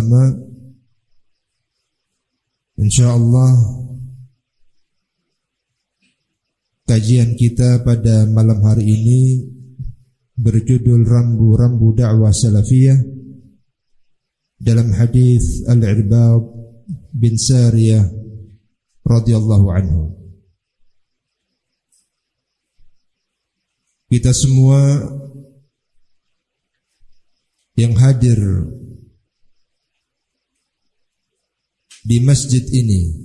bersama. InsyaAllah kajian kita pada malam hari ini berjudul Rambu-Rambu Dakwah Salafiyah dalam hadis Al-Irbad bin Sariyah radhiyallahu anhu. Kita semua yang hadir di masjid ini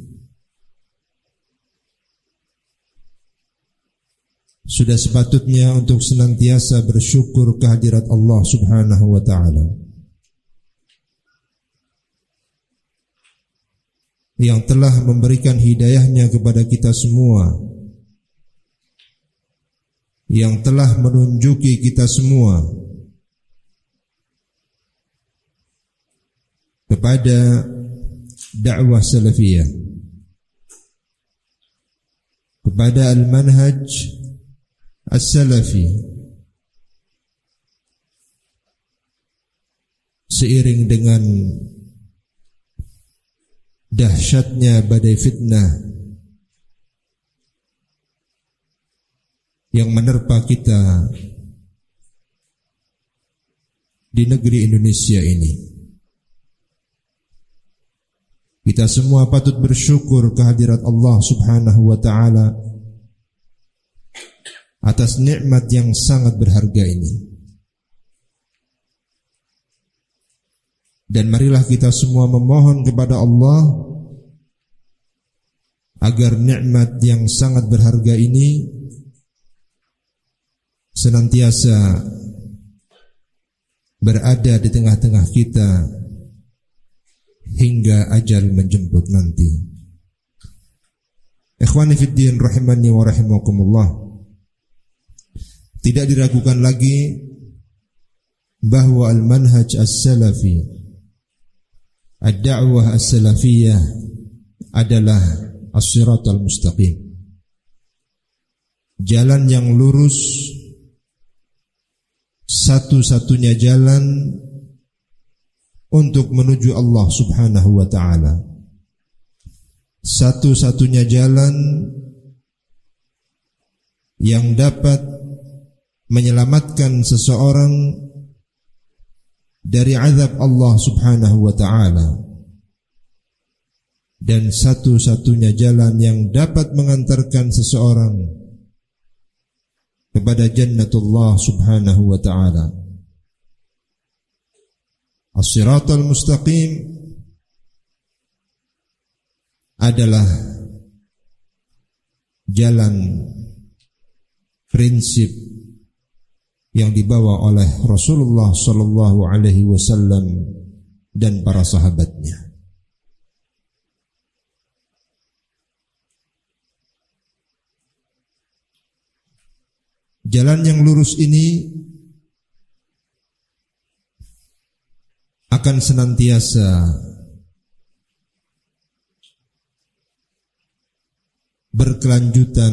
sudah sepatutnya untuk senantiasa bersyukur kehadirat Allah Subhanahu wa ta'ala yang telah memberikan hidayahnya kepada kita semua, yang telah menunjuki kita semua kepada dakwah salafiyah, kepada al-manhaj as-salafi, seiring dengan dahsyatnya badai fitnah yang menerpa kita di negeri Indonesia ini. Kita semua patut bersyukur kehadirat Allah Subhanahu wa ta'ala atas nikmat yang sangat berharga ini. Dan marilah kita semua memohon kepada Allah agar nikmat yang sangat berharga ini senantiasa berada di tengah-tengah kita hingga ajal menjemput nanti. Ikhwani fiddin rahimani wa rahimakumullah, tidak diragukan lagi bahwa al-manhaj as-salafi, ad-da'wah as-salafiyah adalah as-siratal mustaqim, jalan yang lurus, satu-satunya jalan untuk menuju Allah Subhanahu wa ta'ala, satu-satunya jalan yang dapat menyelamatkan seseorang dari azab Allah Subhanahu wa ta'ala, dan satu-satunya jalan yang dapat mengantarkan seseorang kepada jannatullah Subhanahu wa ta'ala. As-siratal mustaqim adalah jalan prinsip yang dibawa oleh Rasulullah sallallahu alaihi wasallam dan para sahabatnya. Jalan yang lurus ini akan senantiasa berkelanjutan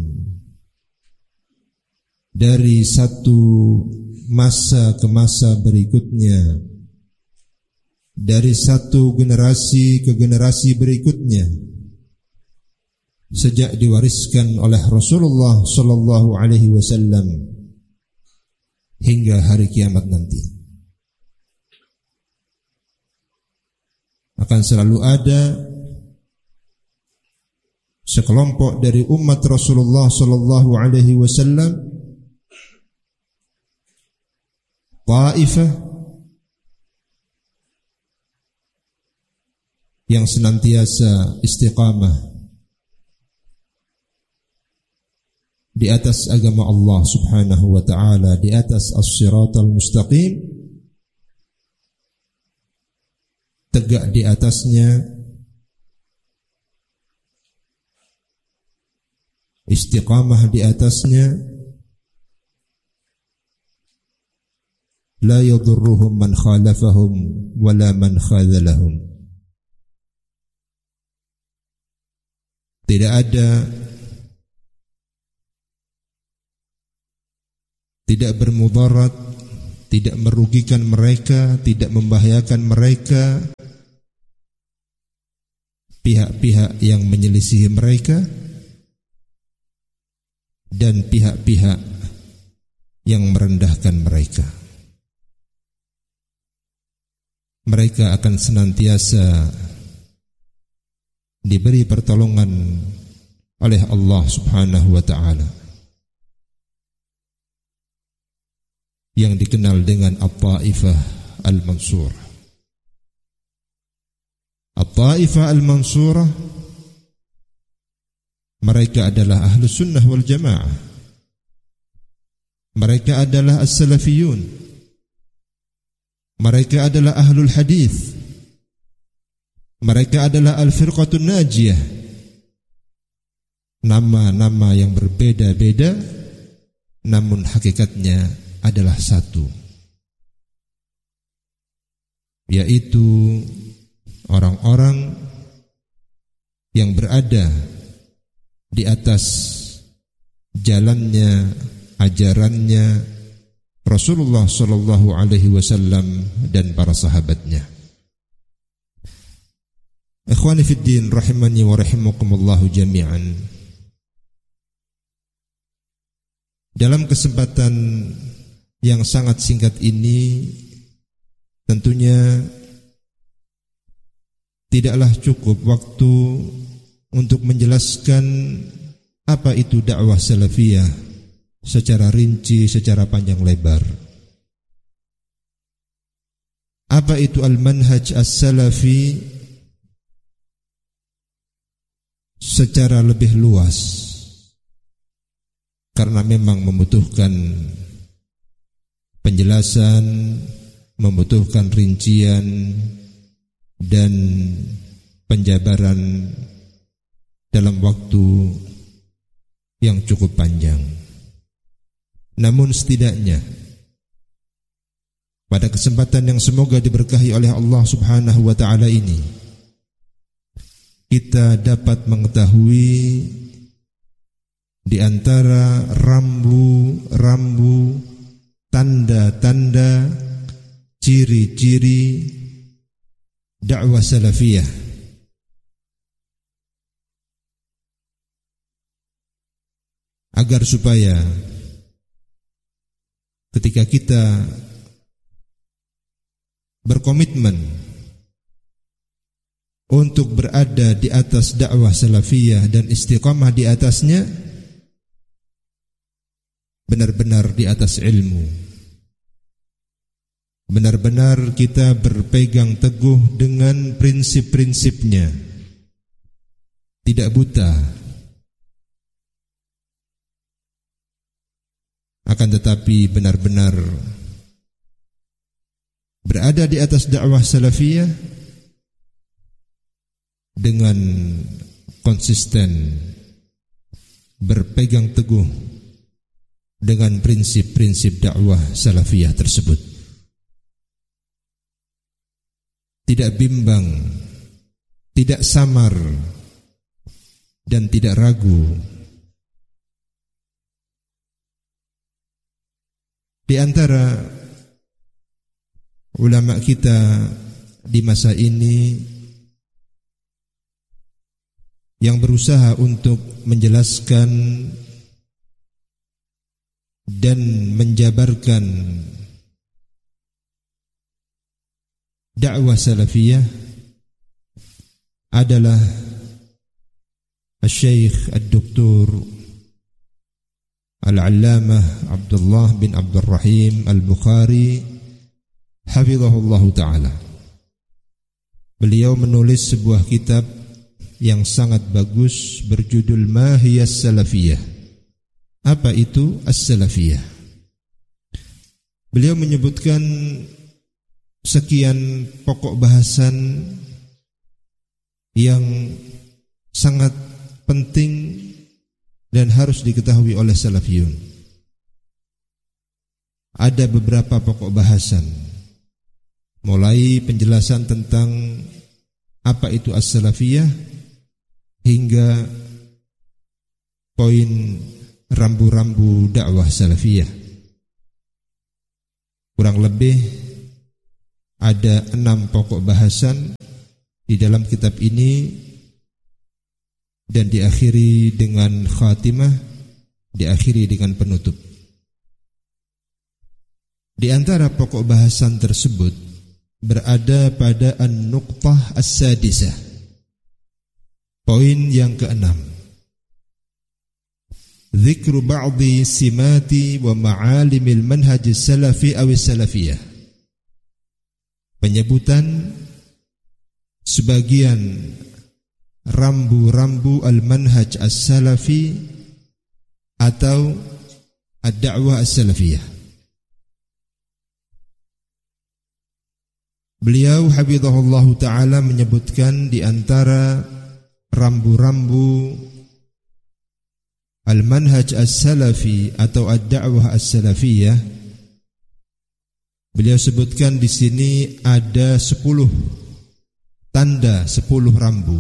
dari satu masa ke masa berikutnya, dari satu generasi ke generasi berikutnya, sejak diwariskan oleh Rasulullah sallallahu alaihi wasallam hingga hari kiamat nanti. Akan selalu ada sekelompok dari umat Rasulullah sallallahu alaihi wasallam, taifah yang senantiasa istiqamah di atas agama Allah Subhanahu wa ta'ala, di atas as-siratal mustaqim, tegak di atasnya, istiqamah di atasnya, la yadurruhum man khalafahum wala man khadhalahum. Tidak ada, tidak bermudarat, tidak merugikan mereka, tidak membahayakan mereka pihak-pihak yang menyelisihi mereka dan pihak-pihak yang merendahkan mereka. Mereka akan senantiasa diberi pertolongan oleh Allah Subhanahu wa ta'ala, yang dikenal dengan At-Taifah Al-Mansurah. At-Taifah Al-Mansurah, mereka adalah Ahlus Sunnah wal Jamaah. Mereka adalah As-Salafiyun. Mereka adalah Ahlul Hadith. Mereka adalah Al-Firqatun Najiyah. Nama-nama yang berbeda-beda, namun hakikatnya adalah satu, yaitu orang-orang yang berada di atas jalannya, ajarannya Rasulullah sallallahu alaihi wasallam dan para sahabatnya. Ikhwani fid din rahimani wa rahimakumullah jami'an. Dalam kesempatan yang sangat singkat ini, tentunya tidaklah cukup waktu untuk menjelaskan apa itu dakwah salafiyah secara rinci, secara panjang lebar. Apa itu al-manhaj as-salafi secara lebih luas, karena memang membutuhkan penjelasan, membutuhkan rincian dan penjabaran dalam waktu yang cukup panjang. Namun setidaknya pada kesempatan yang semoga diberkahi oleh Allah Subhanahu wa ta'ala ini, kita dapat mengetahui di antara rambu-rambu, tanda-tanda, ciri-ciri dakwah salafiyah, agar supaya ketika kita berkomitmen untuk berada di atas dakwah salafiyah dan istiqamah di atasnya, benar-benar di atas ilmu, benar-benar kita berpegang teguh dengan prinsip-prinsipnya, tidak buta, akan tetapi benar-benar berada di atas dakwah salafiyah dengan konsisten berpegang teguh dengan prinsip-prinsip dakwah salafiyah tersebut. Tidak bimbang, tidak samar, dan tidak ragu. Di antara ulama kita di masa ini yang berusaha untuk menjelaskan dan menjabarkan dakwah salafiyah adalah Al-Syeikh Al-Doktor Al-Allamah Abdullah bin Abdul Rahim Al-Bukhari hafizahullah ta'ala. Beliau menulis sebuah kitab yang sangat bagus berjudul Ma hiya salafiyah. Apa itu as-salafiyah? Beliau menyebutkan sekian pokok bahasan yang sangat penting dan harus diketahui oleh salafiyun. Ada beberapa pokok bahasan, mulai penjelasan tentang apa itu as-salafiyah hingga poin rambu-rambu dakwah salafiyah. Kurang lebih ada 6 pokok bahasan di dalam kitab ini dan diakhiri dengan khatimah, diakhiri dengan penutup. Di antara pokok bahasan tersebut berada pada an-nuqtah as-sadisah, poin yang keenam, dzikru ba'dhi simati wa ma'alimil manhaj as-salafi aw as-salafiyah, penyebutan sebagian rambu-rambu al-manhaj as-salafi atau ad-da'wah as-salafiyah. Beliau hafizahullahu ta'ala menyebutkan di antara rambu-rambu al-manhaj as-salafi atau ad-da'wah as-salafiyah, beliau sebutkan di sini ada 10 tanda, 10 rambu.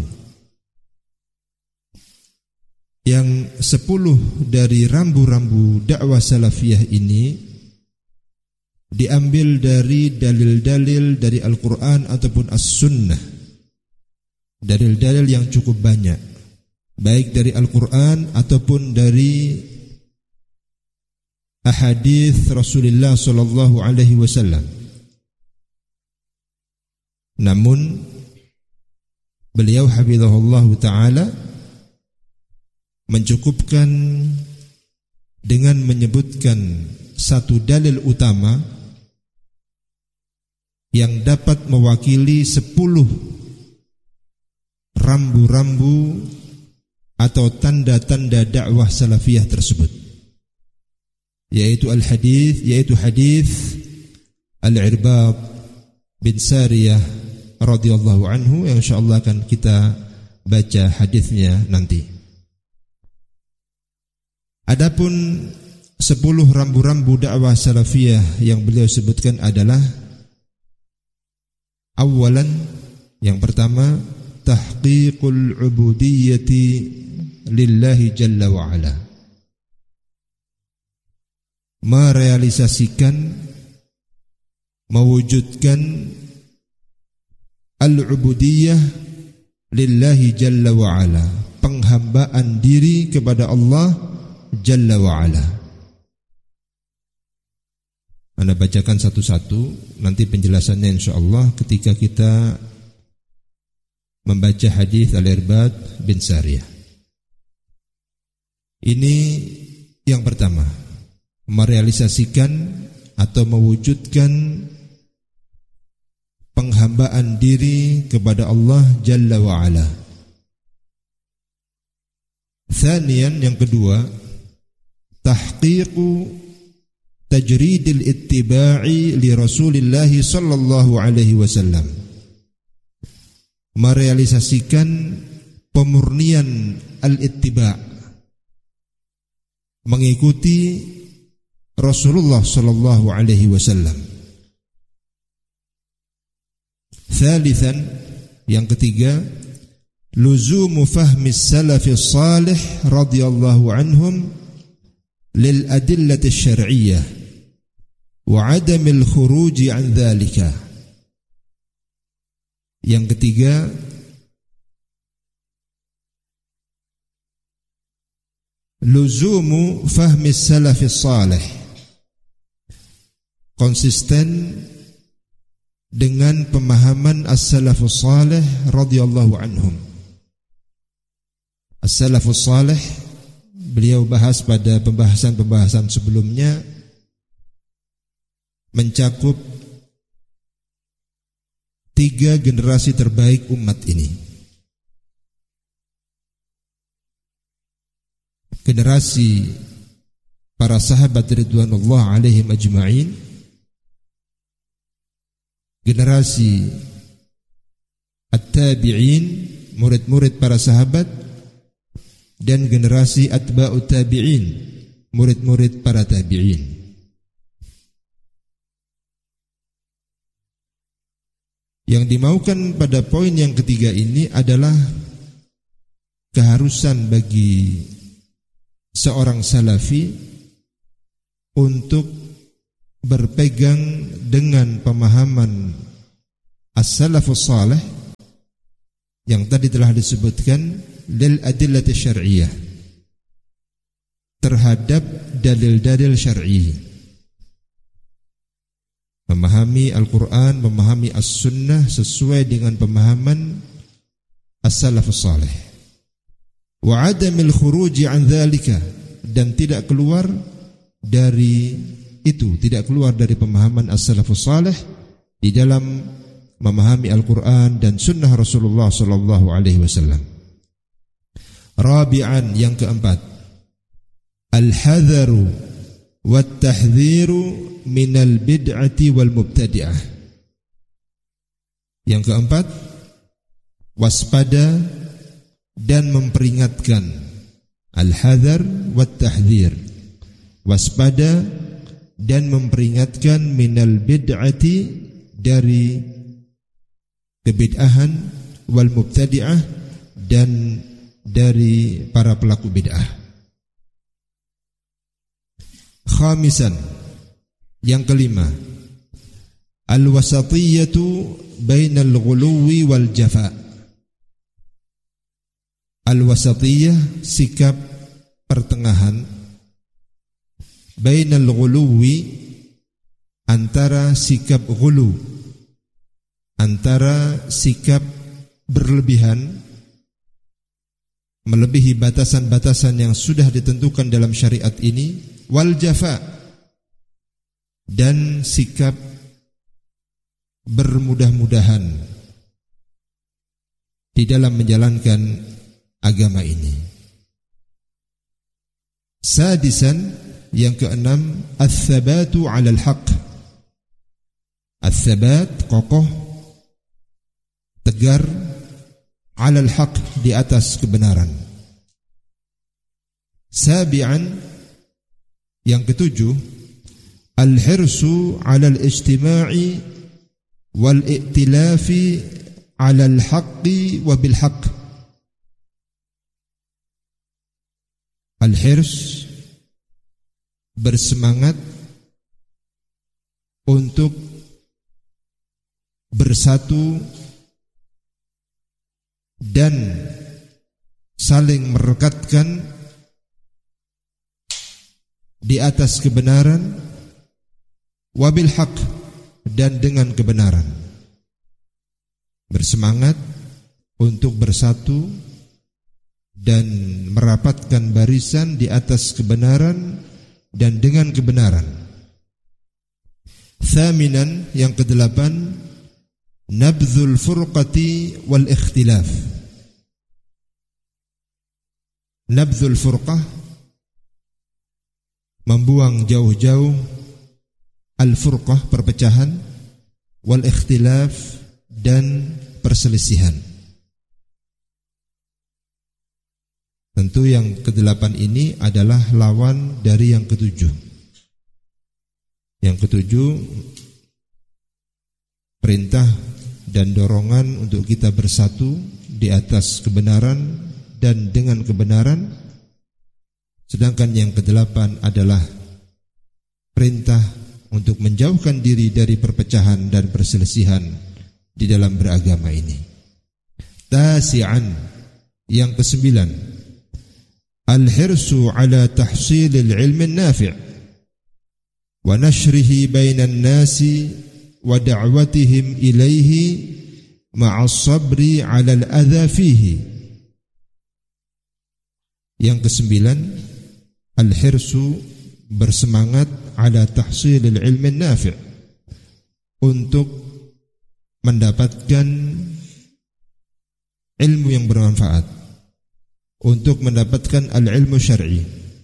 Yang 10 dari rambu-rambu dakwah salafiyah ini diambil dari dalil-dalil dari Al-Quran ataupun As-Sunnah. Dalil-dalil yang cukup banyak, baik dari Al-Quran ataupun dari ahadits Rasulullah sallallahu alaihi wasallam. Namun beliau hafizahullahu ta'ala mencukupkan dengan menyebutkan satu dalil utama yang dapat mewakili 10 rambu-rambu atau tanda-tanda dakwah salafiyah tersebut, yaitu hadis Al-Irbad bin Sariyah radhiyallahu anhu, yang insyaallah akan kita baca hadisnya nanti. Adapun 10 rambu-rambu dakwah salafiyah yang beliau sebutkan adalah: awalan, yang pertama, tahqiqul ubudiyyati lillahi jalla wa ala, merealisasikan, mewujudkan al-ubudiyyah lillahi jalla wa ala, penghambaan diri kepada Allah jalla wa ala. Anda bacakan satu-satu, nanti penjelasannya insyaallah ketika kita membaca hadis Al-Irbad bin Sariyah. Ini yang pertama, merealisasikan atau mewujudkan penghambaan diri kepada Allah jalla wa ala. Tsaniyan, yang kedua, tahqiqu tajridil ittiba'i li Rasulillah sallallahu alaihi wasallam, merealisasikan pemurnian al-ittiba', mengikuti Rasulullah sallallahu alaihi wasallam. Tsalitsan, yang ketiga, luzumu fahmi salafis salih radhiyallahu anhum lil adillati syar'iyyah wa 'adamil khuruji 'an dzalika. Yang ketiga, luzumu fahmi salafis salih, konsisten dengan pemahaman as-salafus salih radhiyallahu anhum. As-salafus salih beliau bahas pada pembahasan-pembahasan sebelumnya, mencakup 3 generasi terbaik umat ini. Generasi para sahabat ridwanullah alaihim ajma'in, generasi at-tabi'in, murid-murid para sahabat, dan generasi atba'ut tabi'in, murid-murid para tabi'in. Yang dimaukan pada poin yang ketiga ini adalah keharusan bagi seorang salafi untuk berpegang dengan pemahaman as-salafus salih yang tadi telah disebutkan, lil adillati syar'iyyah, terhadap dalil-dalil syar'i. Memahami Al-Quran, memahami As-Sunnah sesuai dengan pemahaman As-Salafus Salih. Wa adamil khuruji an dzalika, dan tidak keluar dari itu, tidak keluar dari pemahaman As-Salafus Salih di dalam memahami Al-Quran dan Sunnah Rasulullah sallallahu alaihi wasallam. Rabi'an, yang keempat, al-hadharu wat-tahdhiru minal bid'ati wal mubtadi'ah. Yang keempat, waspada dan memperingatkan. Al-hadhar wat-tahdhir, waspada dan memperingatkan minal bid'ati, dari kebid'ahan, wal mubtadi'ah, dan dari para pelaku bid'ah. Khamisan, yang kelima, al-wasatiyatu bainal ghuluwi wal jafa. Al-wasatiyah, sikap pertengahan, bainal ghuluwi, antara sikap ghulu, antara sikap berlebihan, melebihi batasan-batasan yang sudah ditentukan dalam syariat ini, wal jafa, dan sikap bermudah-mudahan di dalam menjalankan agama ini. Sadisan, yang keenam, ats-tsabatu 'alal haqq. Ats-tsabat, kokoh, tegar, 'alal haqq, di atas kebenaran. Sabi'an, yang ketujuh, al-hirsu 'alal ijtima'i wal i'tilafi 'alal haqqi wa bil haqq. Al-hirs, bersemangat untuk bersatu dan saling merekatkan di atas kebenaran, wabil haq, dan dengan kebenaran. Bersemangat untuk bersatu dan merapatkan barisan di atas kebenaran dan dengan kebenaran. Thaminan, yang kedelapan, nabdzul furqati wal ikhtilaf. Nabdzul furqah, membuang jauh-jauh, al-furqah, perpecahan, wal ikhtilaf, dan perselisihan. Tentu yang kedelapan ini adalah lawan dari yang ketujuh. Yang ketujuh, perintah dan dorongan untuk kita bersatu di atas kebenaran dan dengan kebenaran. Sedangkan yang kedelapan adalah perintah untuk menjauhkan diri dari perpecahan dan perselisihan di dalam beragama ini. Tasi'an, yang kesembilan, al-hirsu ala tahsilil ilmin nafi' wa nashrihi bainan nasi wa da'watihim ilaihi ma'as sabri ala al-adha fihi. Yang kesembilan, al-hirsu, bersemangat ala tahsilil ilmin nafi', untuk mendapatkan ilmu yang bermanfaat, untuk mendapatkan al-ilmu syar'i,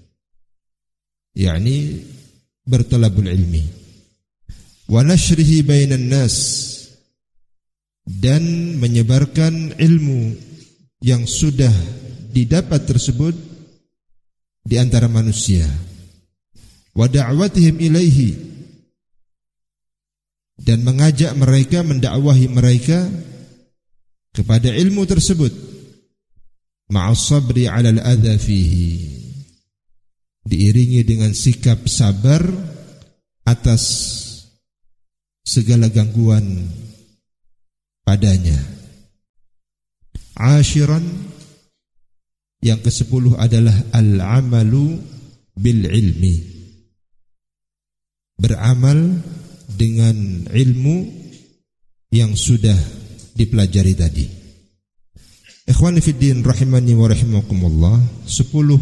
yakni bertalabul ilmi, wa nashrihi bainan nas, dan menyebarkan ilmu yang sudah didapat tersebut di antara manusia, wa da'watihim ilaihi, dan mengajak mereka, mendakwahi mereka kepada ilmu tersebut, ma'as sabri 'alal adza fihi, diiringi dengan sikap sabar atas segala gangguan padanya. 'ashiran, yang ke-10 adalah al-amalu bil ilmi, beramal dengan ilmu yang sudah dipelajari tadi. Ikhwani fiddin rahimani wa rahimakumullah, 10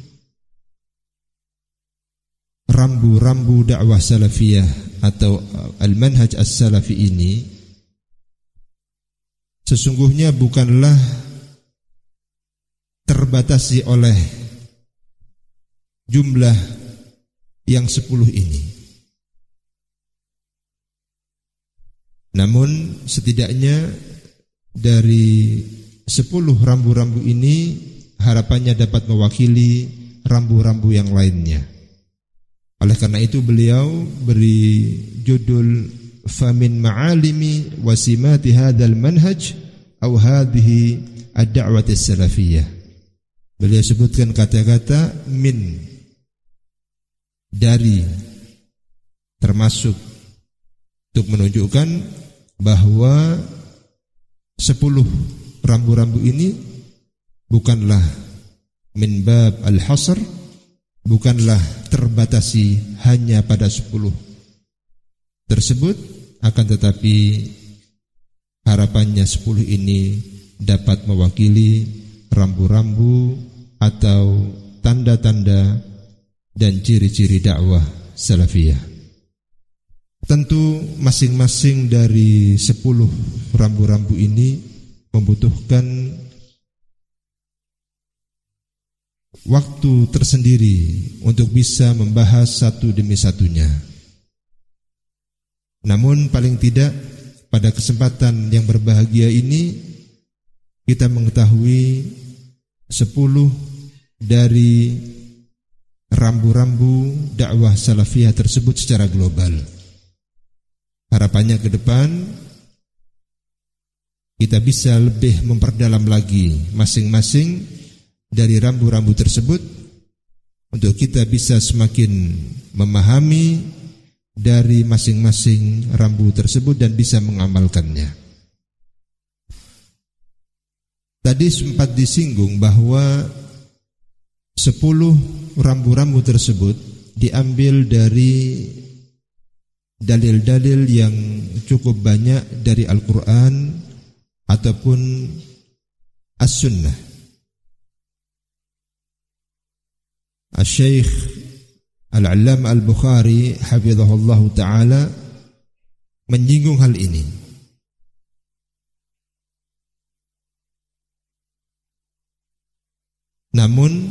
rambu-rambu dakwah salafiyah atau al-manhaj as-salafi ini sesungguhnya bukanlah terbatasi oleh jumlah yang 10 ini. Namun setidaknya dari 10 rambu-rambu ini harapannya dapat mewakili rambu-rambu yang lainnya. Oleh karena itu beliau beri judul famin ma'alimi wasimati hadzal manhaj aw hadhihi ad-da'wah as-salafiyah. Beliau sebutkan kata-kata min, dari, termasuk, untuk menunjukkan bahwa 10 rambu-rambu ini bukanlah min bab al-hasr, bukanlah terbatasi hanya pada 10 tersebut, akan tetapi harapannya 10 ini dapat mewakili rambu-rambu atau tanda-tanda dan ciri-ciri dakwah salafiyah. Tentu masing-masing dari 10 rambu-rambu ini membutuhkan waktu tersendiri untuk bisa membahas satu demi satunya. Namun paling tidak pada kesempatan yang berbahagia ini kita mengetahui 10 dari rambu-rambu dakwah salafiyah tersebut secara global. Harapannya ke depan kita bisa lebih memperdalam lagi masing-masing dari rambu-rambu tersebut untuk kita bisa semakin memahami dari masing-masing rambu tersebut dan bisa mengamalkannya. Tadi sempat disinggung bahwa 10 rambu-rambu tersebut diambil dari dalil-dalil yang cukup banyak dari Al-Quran ataupun As-Sunnah. Al-Syeikh Al-Allamah Al-Bukhari hafizahullah ta'ala menyinggung hal ini. Namun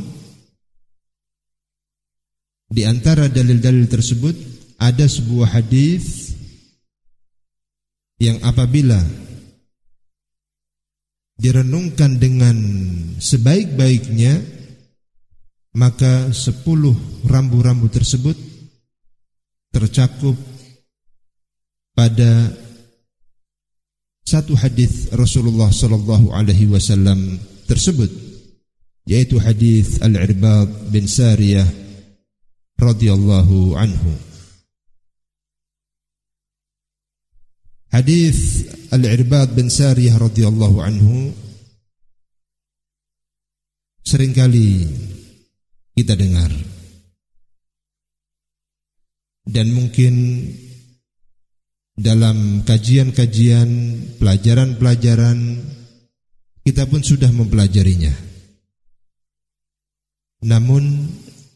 di antara dalil-dalil tersebut ada sebuah hadis yang apabila direnungkan dengan sebaik-baiknya, maka 10 rambu-rambu tersebut tercakup pada satu hadis Rasulullah sallallahu alaihi wasallam tersebut, yaitu hadis Al-Irbad bin Sariyah radhiyallahu anhu. Hadis Al-Irbad bin Sariyah radhiyallahu anhu seringkali kita dengar, dan mungkin dalam kajian-kajian, pelajaran-pelajaran kita pun sudah mempelajarinya. Namun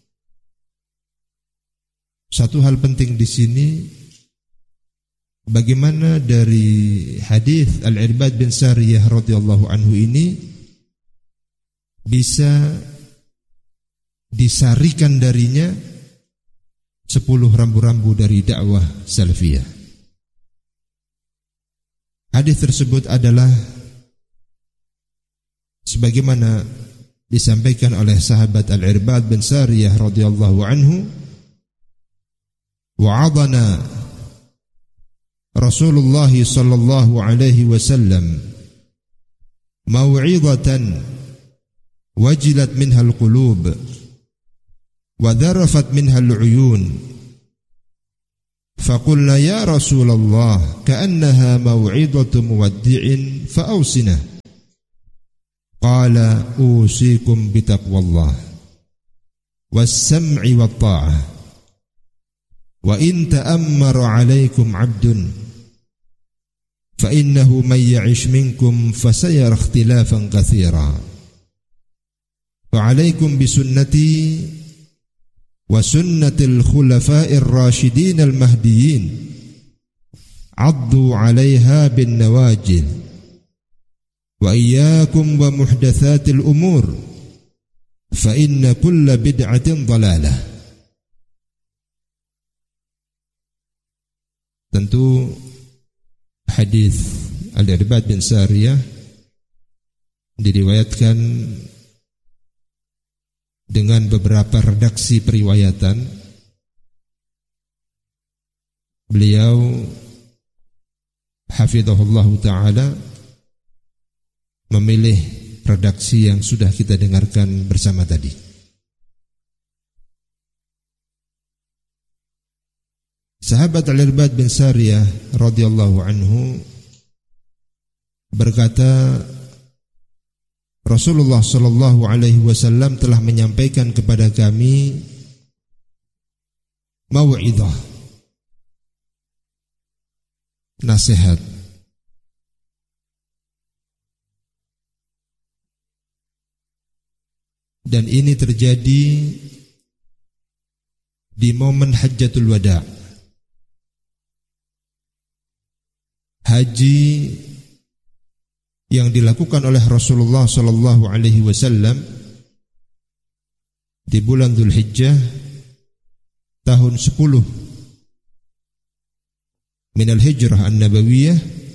satu hal penting di sini, bagaimana dari hadis Al-Irbad bin Sariyah radhiyallahu anhu ini bisa disarikan darinya 10 rambu-rambu dari dakwah salafiyah. Hadis tersebut adalah sebagaimana disampaikan oleh sahabat Al-Irbad bin Sariyah radhiyallahu anhu, wa'adana Rasulullah sallallahu alaihi wasallam mau'izatan wajilat minha al-qulub wa dharafat minha al-uyun, faqulna ya Rasulullah ka'annaha mau'izatu muwaddi'in fa'awsina. qala usikum bitaqwallah was-sam'i wat-tha'ah wa in ta'ammara 'alaikum 'abdun fa innahu may ya'ish minkum fasayara ikhtilafan katsira fa 'alaikum bisunnati wa sunnatil khulafa'ir rasyidin al-mahdiyyin 'addu 'alaiha bin nawajid wa iyyakum wa muhdatsatil umur fa inna kulla bid'atin dhalalah. Tentu hadis Al-Irbad bin Sariyah diriwayatkan dengan beberapa redaksi periwayatan. Beliau hafizahullahu ta'ala memilih redaksi yang sudah kita dengarkan bersama tadi. Sahabat Al-Irbad bin Sariyah radhiyallahu anhu berkata, Rasulullah sallallahu alaihi wasallam telah menyampaikan kepada kami mau'izah, nasihat. Dan ini terjadi di momen Hajjatul Wada', haji yang dilakukan oleh Rasulullah sallallahu alaihi wasallam di bulan Dzulhijjah tahun 10 minal hijrah an-nabawiyah,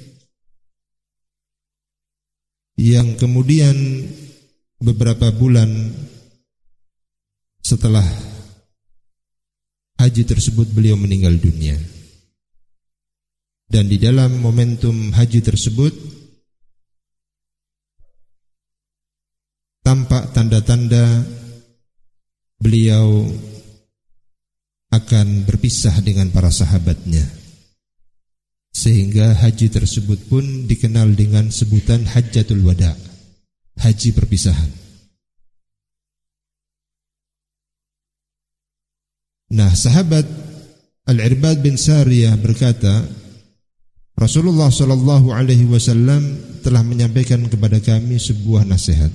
yang kemudian beberapa bulan setelah haji tersebut beliau meninggal dunia. Dan di dalam momentum haji tersebut tampak tanda-tanda beliau akan berpisah dengan para sahabatnya, sehingga haji tersebut pun dikenal dengan sebutan Hajjatul Wada', haji perpisahan. Nah, sahabat Al-Irbad bin Sariyah berkata, Rasulullah sallallahu alaihi wasallam telah menyampaikan kepada kami sebuah nasihat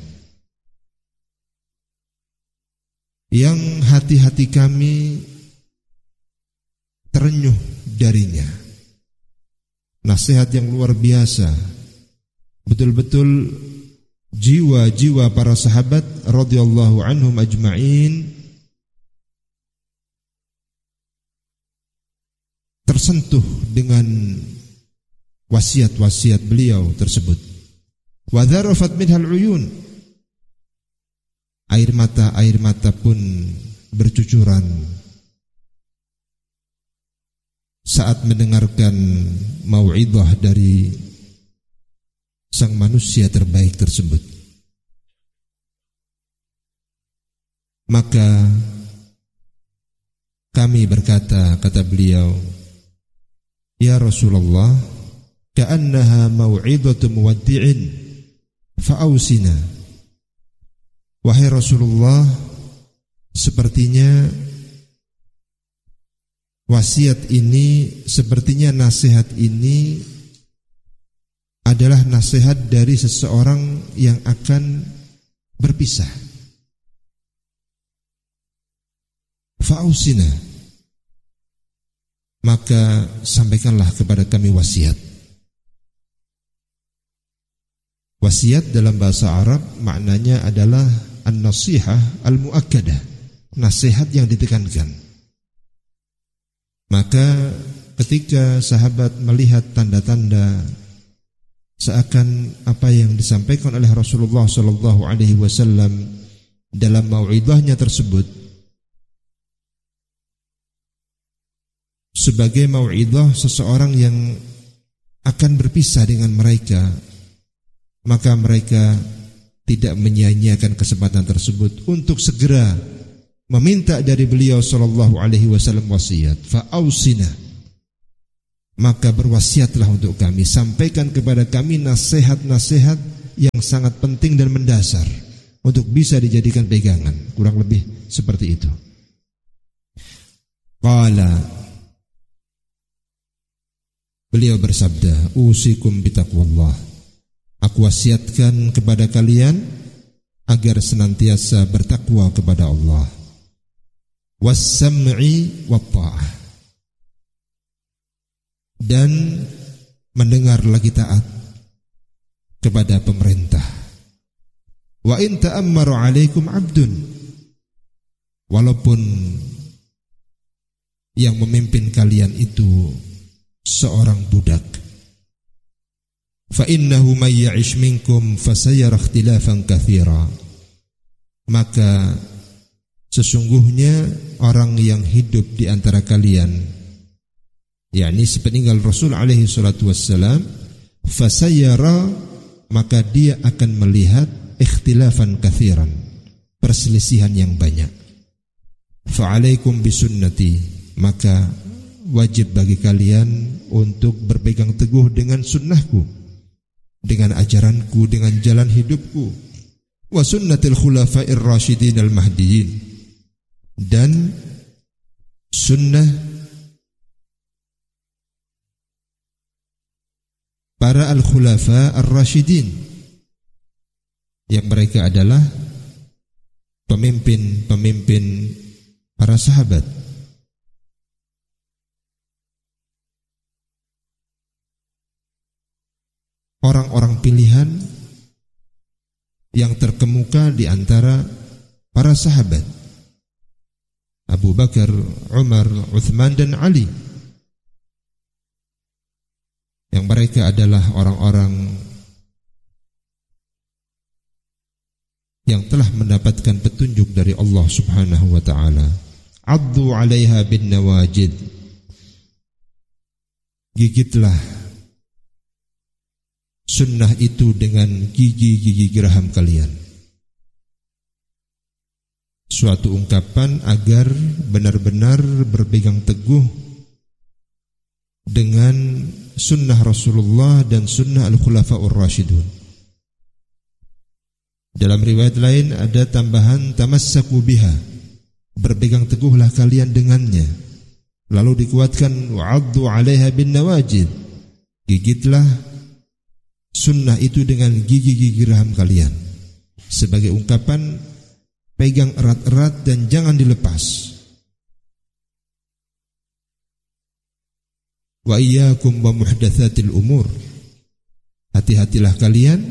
yang hati-hati kami terenyuh darinya. Nasihat yang luar biasa. Betul-betul jiwa-jiwa para sahabat radhiyallahu anhum ajma'in tersentuh dengan wasiat-wasiat beliau tersebut. Wa dzarafat minhal uyun, air mata pun bercucuran saat mendengarkan mau'izah dari sang manusia terbaik tersebut. Maka kami berkata, kata beliau, ya Rasulullah, ka'annaha mau'izatu muwaddi'in fa'ausina. Wahai Rasulullah, sepertinya wasiat ini, sepertinya nasihat ini adalah nasihat dari seseorang yang akan berpisah. Fa'ausina, maka sampaikanlah kepada kami wasiat. Wasiat dalam bahasa Arab maknanya adalah an-nasihah al-mu'akkadah, nasihat yang ditekankan. Maka ketika sahabat melihat tanda-tanda seakan apa yang disampaikan oleh Rasulullah sallallahu alaihi wasallam dalam mau'izahnya tersebut sebagai mau'izah seseorang yang akan berpisah dengan mereka, maka mereka tidak menyia-nyiakan kesempatan tersebut untuk segera meminta dari beliau sallallahu alaihi wasallam wasiat. Fa'ausina, maka berwasiatlah untuk kami, sampaikan kepada kami nasihat-nasihat yang sangat penting dan mendasar untuk bisa dijadikan pegangan. Kurang lebih seperti itu. Qala, beliau bersabda, usikum bitaqwallah. Aku wasiatkan kepada kalian agar senantiasa bertakwa kepada Allah. Was-sam'i wat-ta'ah. Dan mendengar lagi taat kepada pemerintah. Wa in ta'ammaru 'alaikum 'abdun. Walaupun yang memimpin kalian itu seorang budak. Fa innahu may ya'ish minkum fasayara ikhtilafan katsira. Maka sesungguhnya orang yang hidup di antara kalian, yakni sepeninggal Rasul alaihi salatu wassalam, fasayara, maka dia akan melihat ikhtilafan katsiran, perselisihan yang banyak. Fa alaikum bisunnati, maka wajib bagi kalian untuk berpegang teguh dengan sunnahku, dengan ajaranku, dengan jalan hidupku, wa sunnatil khulafa'ir rasyidin al-mahdiyyin, dan sunnah para al-khulafa ar-rasyidin, yang mereka adalah pemimpin-pemimpin para sahabat. Orang-orang pilihan yang terkemuka di antara para sahabat, Abu Bakar, Umar, Uthman dan Ali, yang mereka adalah orang-orang yang telah mendapatkan petunjuk dari Allah Subhanahu wa ta'ala. Addu 'alaiha bin nawajid, gigitlah sunnah itu dengan gigi-gigi geraham kalian. Suatu ungkapan agar benar-benar berpegang teguh dengan sunnah Rasulullah dan sunnah al-khulafa'ur rasyidun. Dalam riwayat lain ada tambahan tamassaku biha, berpegang teguhlah kalian dengannya. Lalu dikuatkan wa'addu 'alaiha bin nawajid, gigitlah sunnah itu dengan gigi-gigi geraham kalian, sebagai ungkapan pegang erat-erat dan jangan dilepas. Wa iyyakum wa muhdatsatil umur, hati-hatilah kalian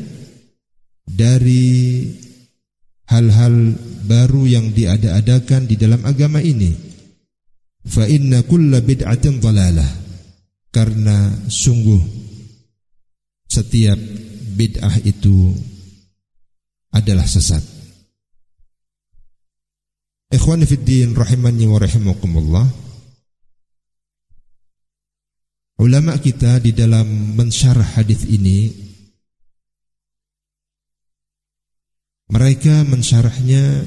dari hal-hal baru yang diada-adakan di dalam agama ini. Fa inna kulla bid'atin dhalalah, karena sungguh setiap bid'ah itu adalah sesat. Ikhwani fid din rahimani wa rahimakumullah. Ulama kita di dalam mensyarah hadis ini, mereka mensyarahnya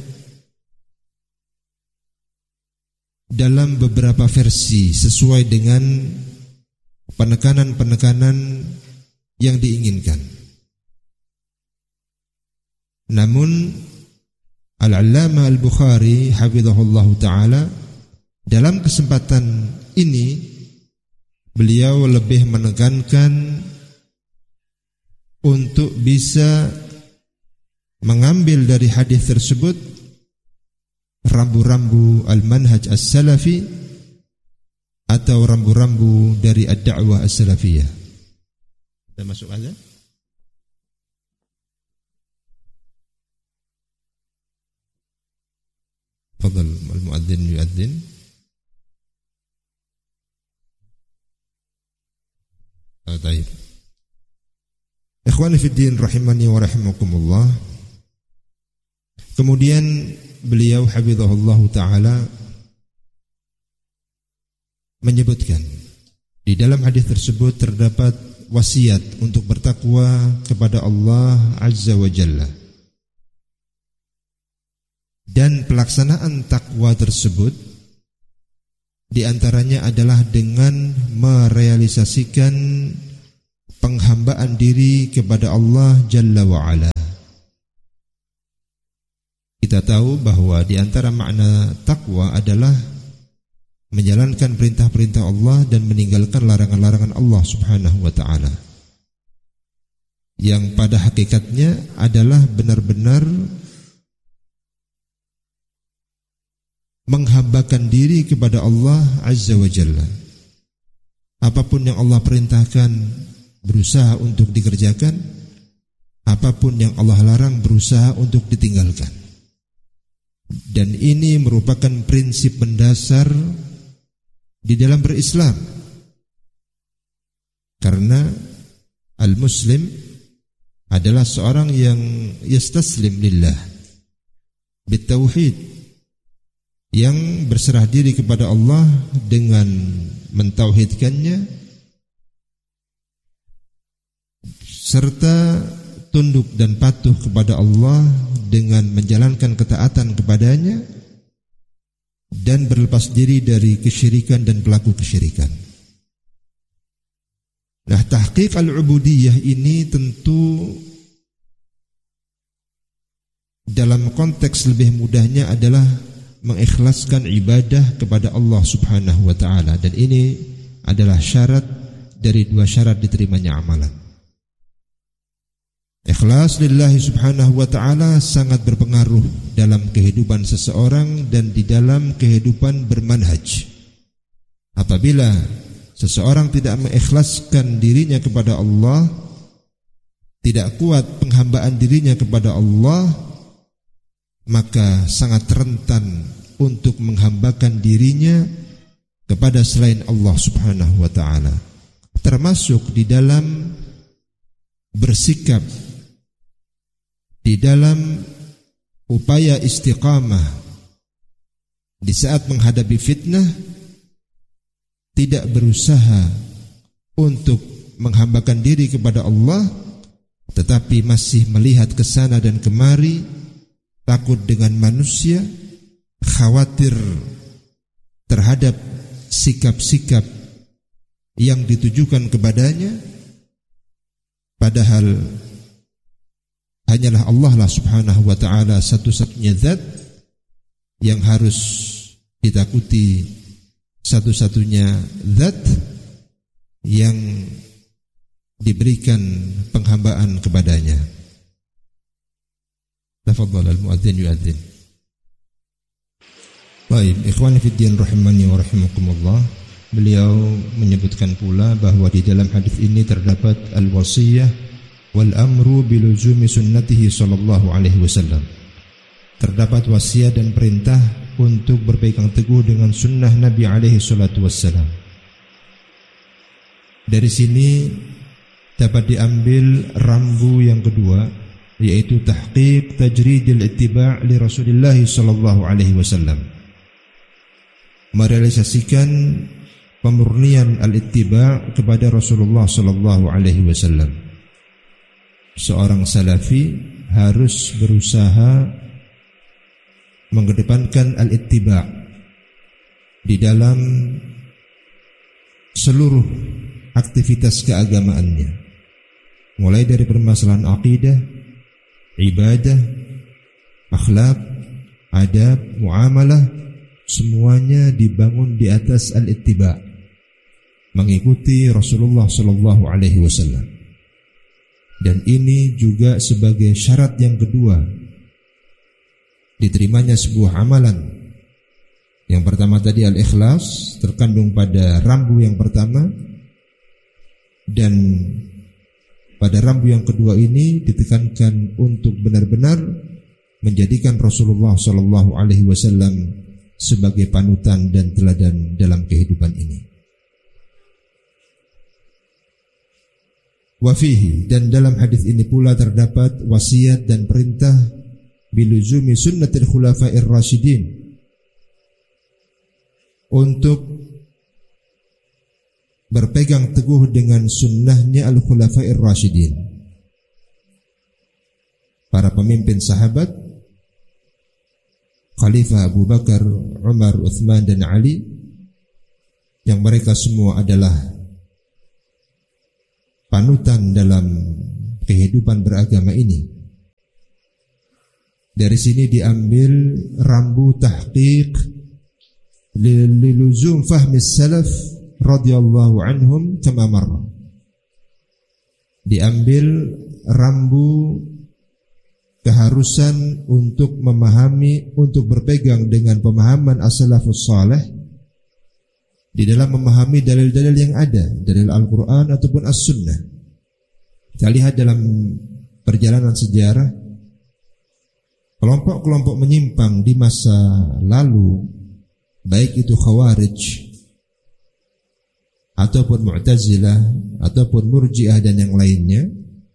dalam beberapa versi sesuai dengan penekanan-penekanan yang diinginkan. Namun Al-Allamah Al-Bukhari hafizahullahu ta'ala, dalam kesempatan ini beliau lebih menekankan untuk bisa mengambil dari hadis tersebut rambu-rambu al-manhaj as-salafi atau rambu-rambu dari ad-da'wah as-salafiyah. Kita masuk aja. Fadhal al-muadzin yuadzin. Baik. Ikhwani fid din rahimani wa rahimakumullah. Kemudian beliau hafizahullahu ta'ala menyebutkan di dalam hadis tersebut terdapat wasiat untuk bertakwa kepada Allah Azza wa Jalla, dan pelaksanaan takwa tersebut di antaranya adalah dengan merealisasikan penghambaan diri kepada Allah Jalla wa'ala. Kita tahu bahwa di antara makna takwa adalah menjalankan perintah-perintah Allah dan meninggalkan larangan-larangan Allah Subhanahu wa ta'ala, yang pada hakikatnya adalah benar-benar menghambakan diri kepada Allah Azza wa Jalla. Apapun yang Allah perintahkan berusaha untuk dikerjakan, apapun yang Allah larang berusaha untuk ditinggalkan. Dan ini merupakan prinsip mendasar di dalam berislam. Karena al-muslim adalah seorang yang yastaslim lillah bitauhid, yang berserah diri kepada Allah dengan mentauhidkannya serta tunduk dan patuh kepada Allah dengan menjalankan ketaatan kepadanya dan berlepas diri dari kesyirikan dan pelaku kesyirikan. Nah, tahqiq al-ubudiyah ini tentu dalam konteks lebih mudahnya adalah mengikhlaskan ibadah kepada Allah Subhanahu wa ta'ala, dan ini adalah syarat dari dua syarat diterimanya amalan. Ikhlas lillahi subhanahu wa ta'ala sangat berpengaruh dalam kehidupan seseorang dan di dalam kehidupan bermanhaj. Apabila seseorang tidak mengikhlaskan dirinya kepada Allah, tidak kuat penghambaan dirinya kepada Allah, maka sangat rentan untuk menghambakan dirinya kepada selain Allah Subhanahu wa ta'ala, termasuk di dalam bersikap, di dalam upaya istiqamah di saat menghadapi fitnah, tidak berusaha untuk menghambakan diri kepada Allah, tetapi masih melihat ke sana dan kemari, takut dengan manusia, khawatir terhadap sikap-sikap yang ditujukan kepadanya, padahal hanyalah Allah lah subhanahu wa ta'ala satu-satunya zat yang harus ditakuti, satu-satunya zat yang diberikan penghambaan kepadanya. Tafadhal al-muadzin yuadzin. Baik, ikhwani fid din rahimani wa rahimakumullah. Beliau menyebutkan pula bahwa di dalam hadis ini terdapat al-wasiyah wal amru biluzumi sunnatihi sallallahu alaihi wasallam. Terdapat wasiat dan perintah untuk berpegang teguh dengan sunnah Nabi alaihi salatu wassalam. Dari sini dapat diambil rambu yang kedua, yaitu tahqiq tajridil ittiba' li Rasulillah sallallahu alaihi wasallam. Merealisasikan pemurnian al-ittiba' kepada Rasulullah sallallahu alaihi wasallam. Seorang salafi harus berusaha mengedepankan al-ittiba' di dalam seluruh aktivitas keagamaannya, mulai dari permasalahan akidah, ibadah, akhlak, adab, muamalah, semuanya dibangun di atas al-ittiba', mengikuti Rasulullah sallallahu alaihi wasallam. Dan ini juga sebagai syarat yang kedua diterimanya sebuah amalan. Yang pertama tadi al-ikhlas, terkandung pada rambu yang pertama, dan pada rambu yang kedua ini ditekankan untuk benar-benar menjadikan Rasulullah sallallahu alaihi wasallam sebagai panutan dan teladan dalam kehidupan ini. Wafihi, dan dalam hadis ini pula terdapat wasiat dan perintah biluzumi sunnatil khulafa'ir rasyidin, untuk berpegang teguh dengan sunnahnya al-khulafa'ir rasyidin, para pemimpin sahabat, Khalifah Abu Bakar, Umar, Uthman dan Ali, yang mereka semua adalah panutan dalam kehidupan beragama ini. Dari sini diambil rambu tahqiq liluzum fahmi salaf radhiyallahu anhum kama marra. Diambil rambu keharusan untuk memahami, untuk berpegang dengan pemahaman as-salafus salih di dalam memahami dalil-dalil yang ada, dalil Al-Quran ataupun As-Sunnah. Kita lihat dalam perjalanan sejarah, kelompok-kelompok menyimpang di masa lalu, baik itu Khawarij ataupun Mu'tazilah ataupun Murji'ah dan yang lainnya,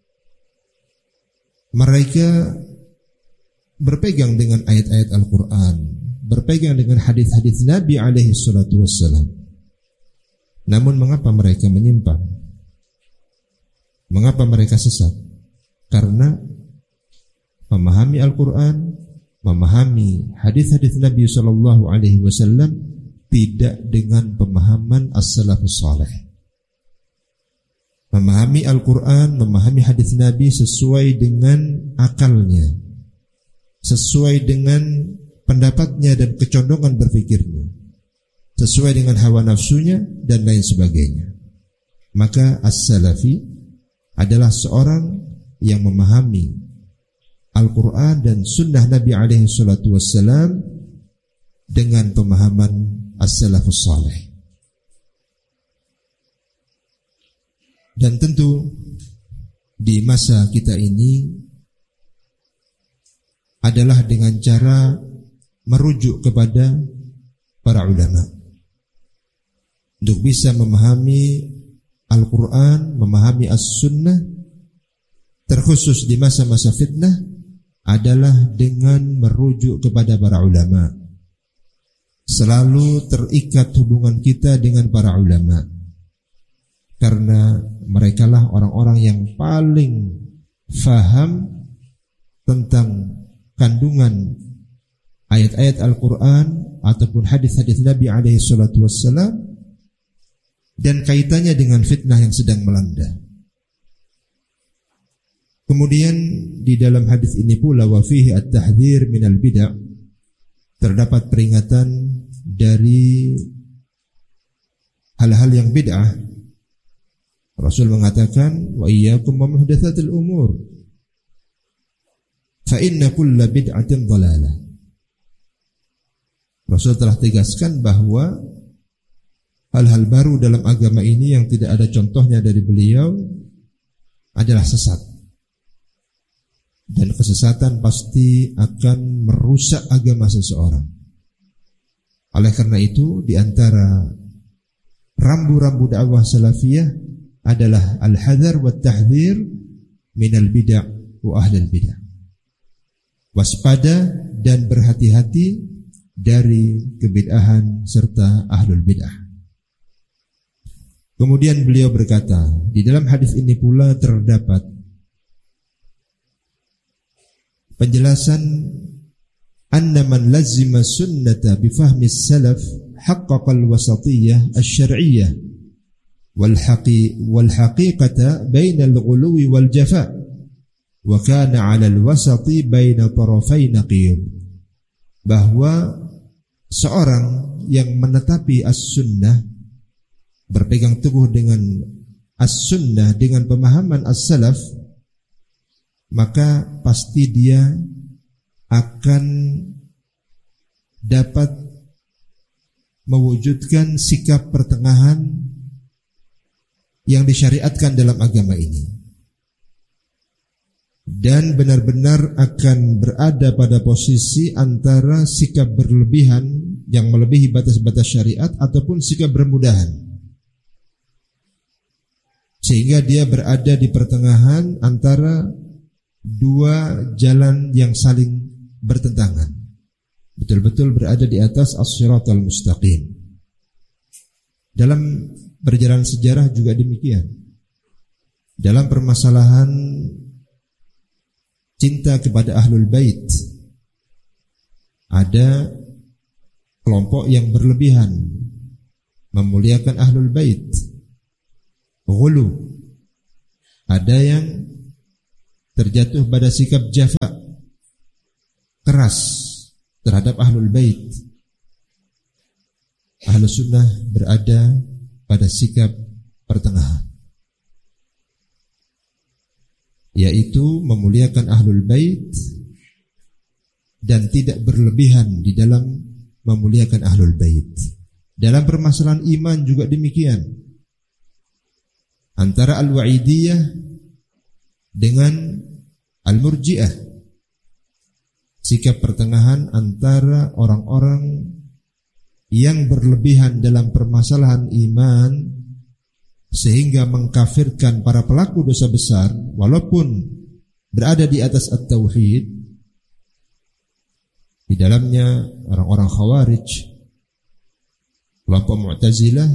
mereka berpegang dengan ayat-ayat Al-Quran, berpegang dengan hadis-hadis Nabi alaihi salatu wassalam. Namun mengapa mereka menyimpang? Mengapa mereka sesat? Karena memahami Al-Quran, memahami hadis-hadis Nabi sallallahu alaihi wasallam tidak dengan pemahaman as-salafus salih. Memahami Al-Quran, memahami hadis Nabi sesuai dengan akalnya, sesuai dengan pendapatnya dan kecondongan berfikirnya, sesuai dengan hawa nafsunya dan lain sebagainya. Maka as-salafi adalah seorang yang memahami Al-Quran dan sunnah Nabi alaihi salatu wassalam dengan pemahaman as-salafus salih. Dan tentu di masa kita ini adalah dengan cara merujuk kepada para ulama untuk bisa memahami Al-Quran, memahami As-Sunnah, terkhusus di masa-masa fitnah, adalah dengan merujuk kepada para ulama. Selalu terikat hubungan kita dengan para ulama, karena merekalah orang-orang yang paling faham tentang kandungan ayat-ayat Al-Quran ataupun hadis-hadis Nabi alaihi salatu wassalam dan kaitannya dengan fitnah yang sedang melanda. Kemudian di dalam hadis ini pula wa fihi at-tahdhir minal bid'ah, terdapat peringatan dari hal-hal yang bid'ah. Rasul mengatakan wa iyyakum wa muhdatsatil umur fa inna kulla bid'atin dhalalah. Rasul telah tegaskan bahwa hal-hal baru dalam agama ini yang tidak ada contohnya dari beliau adalah sesat. Dan kesesatan pasti akan merusak agama seseorang. Oleh karena itu, di antara rambu-rambu dakwah salafiyah adalah al-hadar wa tahdhir minal bid'ah wa ahlil bid'ah. Waspada dan berhati-hati dari kebid'ahan serta ahlul bid'ah. Kemudian beliau berkata, di dalam hadis ini pula terdapat penjelasan anna man lazima sunnata bifahmi salaf haqqaqa al-wasatiyah asy-syar'iyyah wal haqiqata baina al-ghuluwi wal jafa wa kana 'ala al-wasati baina tarafayn naqiyyin, bahwa seorang yang menetapi as-sunnah, berpegang teguh dengan as-sunnah, dengan pemahaman as-salaf, maka pasti dia akan dapat mewujudkan sikap pertengahan yang disyariatkan dalam agama ini, dan benar-benar akan berada pada posisi antara sikap berlebihan yang melebihi batas-batas syariat ataupun sikap bermudahan, sehingga dia berada di pertengahan antara dua jalan yang saling bertentangan, betul-betul berada di atas as-siratal mustaqim. Dalam perjalanan sejarah juga demikian. Dalam permasalahan cinta kepada ahlul bait, ada kelompok yang berlebihan memuliakan ahlul bait, ghulu, Ada yang terjatuh pada sikap jafa, keras terhadap ahlul bait. Ahlus sunnah berada pada sikap pertengahan, yaitu memuliakan ahlul bait dan tidak berlebihan di dalam memuliakan ahlul bait. Dalam permasalahan iman juga demikian. Antara al-wa'idiyah dengan al-murji'ah, sikap pertengahan antara orang-orang yang berlebihan dalam permasalahan iman sehingga mengkafirkan para pelaku dosa besar walaupun berada di atas at-tauhid. Di dalamnya orang-orang Khawarij, kelompok Mu'tazilah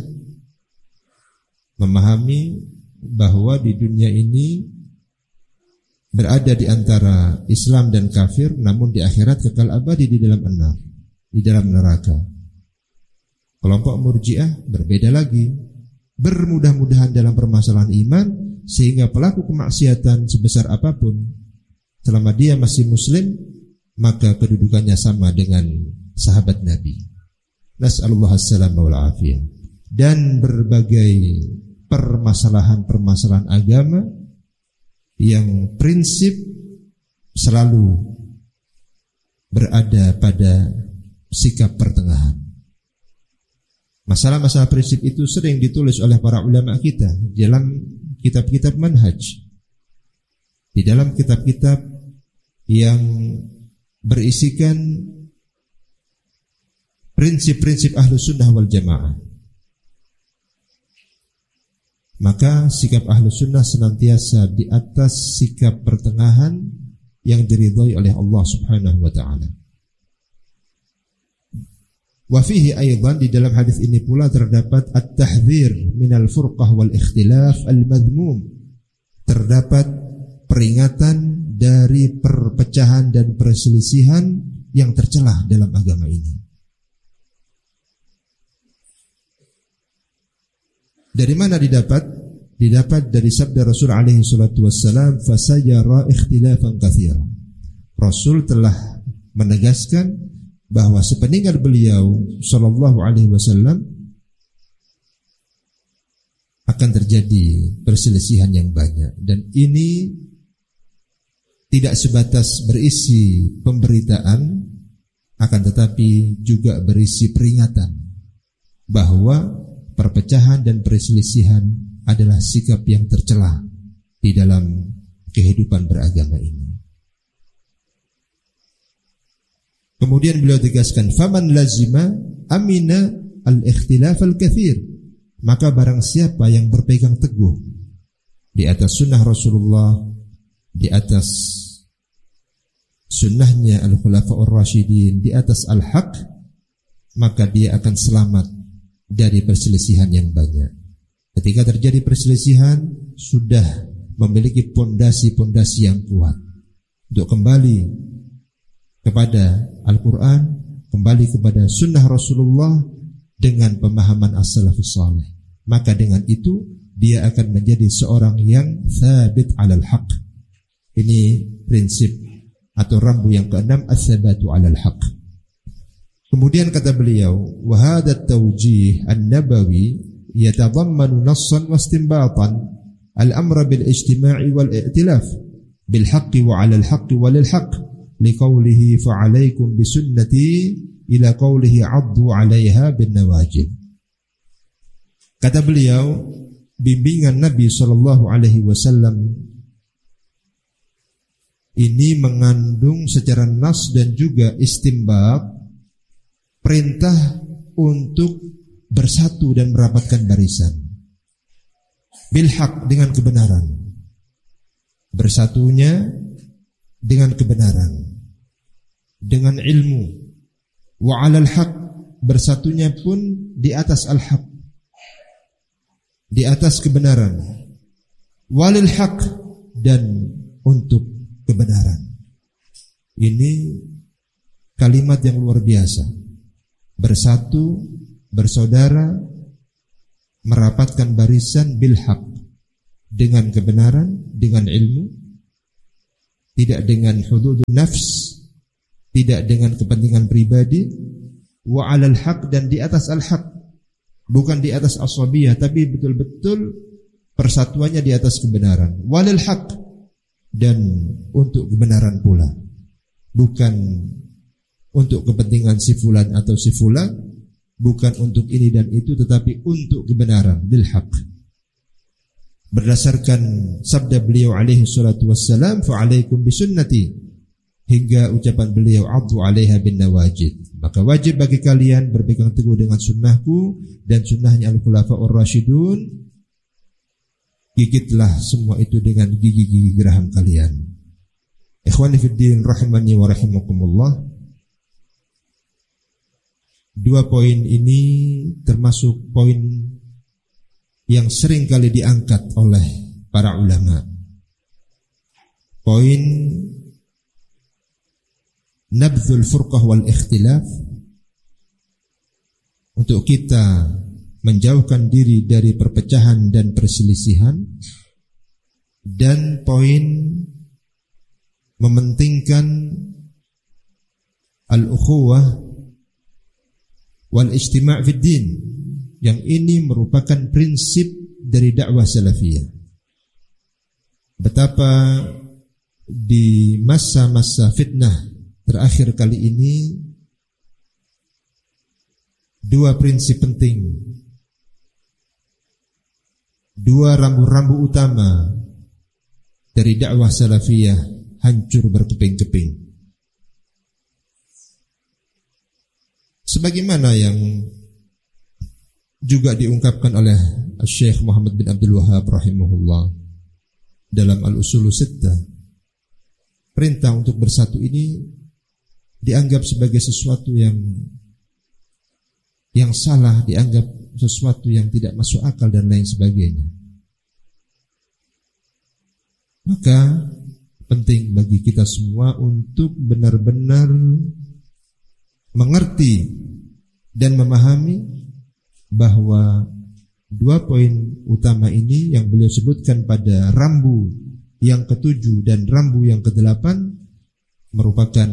memahami bahwa di dunia ini berada di antara Islam dan kafir, namun di akhirat kekal abadi di dalam neraka. Kelompok Murji'ah berbeda lagi, bermudah-mudahan dalam permasalahan iman sehingga pelaku kemaksiatan sebesar apapun selama dia masih muslim maka kedudukannya sama dengan sahabat Nabi. Nas'alullah as-salamah wal afiyah. Dan berbagai permasalahan-permasalahan agama yang prinsip selalu berada pada sikap pertengahan. Masalah-masalah prinsip itu sering ditulis oleh para ulama kita dalam kitab-kitab manhaj, di dalam kitab-kitab yang berisikan prinsip-prinsip Ahlus Sunnah wal Jamaah. Maka sikap Ahlus Sunnah senantiasa di atas sikap pertengahan yang diridhai oleh Allah Subhanahu wa taala. Wa fihi aidan, di dalam hadis ini pula terdapat at-tahdzir minal furqah wal ikhtilaf al-madhmum. Terdapat peringatan dari perpecahan dan perselisihan yang tercela dalam agama ini. Dari mana didapat? Didapat dari sabda Rasul alaihi salatu wassalam, fasayara ikhtilafan katsira. Rasul telah menegaskan bahwa sepeninggal beliau sallallahu alaihi wasallam akan terjadi perselisihan yang banyak, dan ini tidak sebatas berisi pemberitaan, akan tetapi juga berisi peringatan bahwa perpecahan dan perselisihan adalah sikap yang tercela di dalam kehidupan beragama ini. Kemudian beliau tegaskan, faman lazima amina al-ikhtilaf al-kathir, maka barang siapa yang berpegang teguh di atas sunnah Rasulullah, di atas sunnahnya al-khulafa'ur rasyidin, di atas al-haq, maka dia akan selamat dari perselisihan yang banyak. Ketika terjadi perselisihan, sudah memiliki pondasi-pondasi yang kuat untuk kembali kepada Al-Quran, kembali kepada sunnah Rasulullah dengan pemahaman as-salafus salih. Maka dengan itu dia akan menjadi seorang yang thabit alal haq. Ini prinsip atau rambu yang keenam, as-sabatu alal haq. Kemudian kata beliau, wa hadha at-tawjih an-nabawi yatadammanu nassan wa istinbatan al-amra bil ijtima'i wal i'tilaf bil haqqi wa 'ala al-haqqi wa lil haqq liqaulihi fa 'alaikum bi sunnati ila qaulihi 'addu 'alaiha bin nawajib. Kata beliau, bimbingan Nabi sallallahu alaihi wasallam ini mengandung secara nas dan juga istinbat perintah untuk bersatu dan merapatkan barisan bil haq, dengan kebenaran, bersatunya dengan kebenaran, dengan ilmu, wa 'alal haq, bersatunya pun di atas al-haq, di atas kebenaran, walil haq, dan untuk kebenaran. Ini kalimat yang luar biasa. Bersatu, bersaudara, merapatkan barisan bil haq, dengan kebenaran, dengan ilmu, tidak dengan hududun nafs, tidak dengan kepentingan pribadi, wa 'alal haq, dan di atas al-haq, bukan di atas asabiyah, tapi betul-betul persatuannya di atas kebenaran, walil haq, dan untuk kebenaran pula, bukan untuk kepentingan si fulan atau si fulan, bukan untuk ini dan itu, tetapi untuk kebenaran, bil haq. Berdasarkan sabda beliau alaihi salatu wassalam, fa'alaikum bisunnati, hingga ucapan beliau, 'addu 'alaiha bin nawajid, maka wajib bagi kalian berpegang teguh dengan sunnahku dan sunnahnya al-khulafa'ur rasyidun, gigitlah semua itu dengan gigi-gigi geraham kalian. Ikhwani fiddin rahimani wa rahimakumullah. Dua poin ini termasuk poin yang sering kali diangkat oleh para ulama. Poin nabdzul furqah wal ikhtilaf, untuk kita menjauhkan diri dari perpecahan dan perselisihan, dan poin mementingkan al-ukhuwah wal ijtima' fid din, yang ini merupakan prinsip dari dakwah salafiyah. Betapa di masa-masa fitnah terakhir kali ini, dua prinsip penting, dua rambu-rambu utama dari dakwah salafiyah hancur berkeping-keping. Sebagaimana yang juga diungkapkan oleh Syekh Muhammad bin Abdul Wahhab rahimahullah dalam Al-Usul Sittah, perintah untuk bersatu ini dianggap sebagai sesuatu yang salah, dianggap sesuatu yang tidak masuk akal dan lain sebagainya. Maka penting bagi kita semua untuk benar-benar mengerti dan memahami bahwa dua poin utama ini yang beliau sebutkan pada rambu yang ke-7 dan rambu yang ke-8 merupakan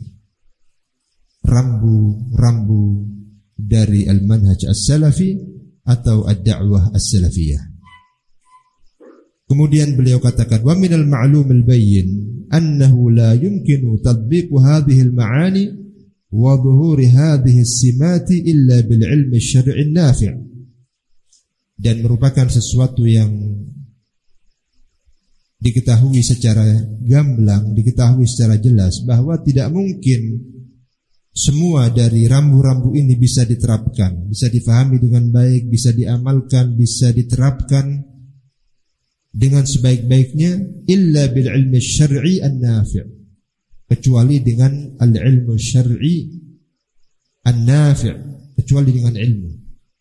rambu-rambu dari al-manhaj as-salafi atau ad-da'wah as-salafiyah. Kemudian beliau katakan, wa minal ma'lum al-bayyin annahu la yumkinu tatbiqu hadhihi al-ma'ani wa dhuhuri hadhihi as-simati illa bil ilmi syar'i nafi'. Dan merupakan sesuatu yang diketahui secara gamblang, diketahui secara jelas bahwa tidak mungkin semua dari rambu-rambu ini bisa diterapkan, bisa difahami dengan baik, bisa diamalkan, bisa diterapkan dengan sebaik-baiknya illa bil ilmi syar'i an-nafi', kecuali dengan al-ilmu syar'i an-nafi', kecuali dengan ilmu.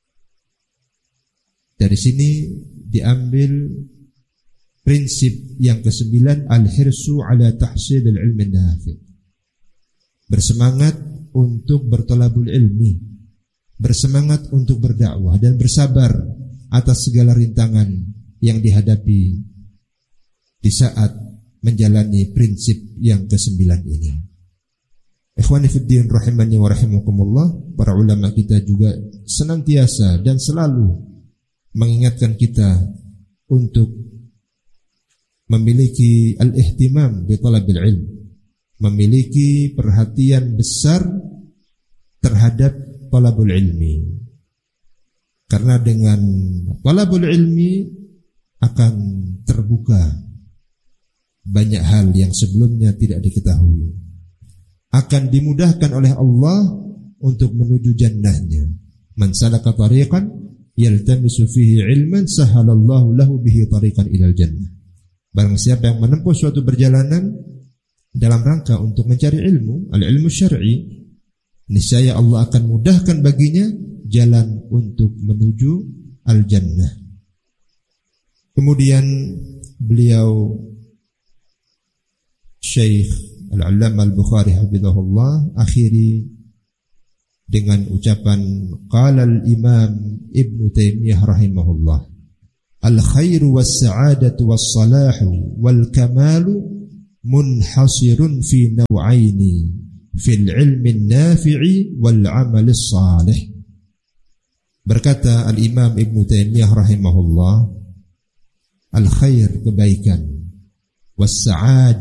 Dari sini diambil prinsip yang ke-9, al-hirsu ala tahsil al-ilmi an-nafi', bersemangat untuk bertolabul ilmi, bersemangat untuk berdakwah dan bersabar atas segala rintangan yang dihadapi di saat menjalani prinsip yang ke-9 ini. Ikhwani fiddin rahimani wa rahimakumullah, para ulama kita juga senantiasa dan selalu mengingatkan kita untuk memiliki al-ihtimam bi talabil ilm, memiliki perhatian besar terhadap talabul ilmi. Karena dengan talabul ilmi akan terbuka banyak hal yang sebelumnya tidak diketahui, akan dimudahkan oleh Allah untuk menuju jannahnya. Man salaka tariqan yaltamisu fihi ilman sahalallahu lahu bihi tariqan ilal jannah. Barang siapa yang menempuh suatu perjalanan dalam rangka untuk mencari ilmu, al-ilmu syar'i, niscaya Allah akan mudahkan baginya jalan untuk menuju al-jannah. Kemudian beliau Syekh Al-Allamah Al-Bukhari hafizahullah akhiri dengan ucapan qala al-Imam Ibn Taimiyah rahimahullah, al-khairu was-sa'adatu was-salahu wal-kamalu munhasirun fi naw'aini fil ilmi an-nafi'i wal-'amali as-salih. Berkata al-Imam Ibn Taimiyah rahimahullah, al-khair, kebaikan, was-sa'adah,